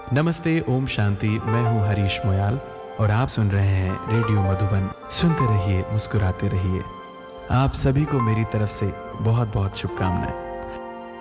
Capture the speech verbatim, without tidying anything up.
नमस्ते, ओम शांति। मैं हूं हरीश मोयाल और आप सुन रहे हैं रेडियो मधुबन। सुनते रहिए, मुस्कुराते रहिए। आप सभी को मेरी तरफ से बहुत बहुत शुभकामनाएं।